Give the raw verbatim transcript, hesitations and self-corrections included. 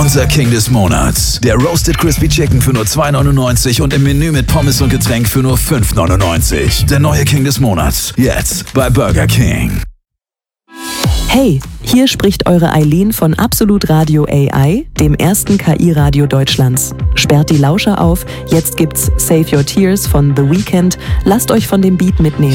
Unser King des Monats. Der Roasted Crispy Chicken für nur zwei neunundneunzig und im Menü mit Pommes und Getränk für nur fünf neunundneunzig. Der neue King des Monats. Jetzt bei Burger King. Hey, hier spricht eure Eileen von Absolut Radio A I, dem ersten K I-Radio Deutschlands. Sperrt die Lauscher auf, jetzt gibt's Save Your Tears von The Weeknd. Lasst euch von dem Beat mitnehmen.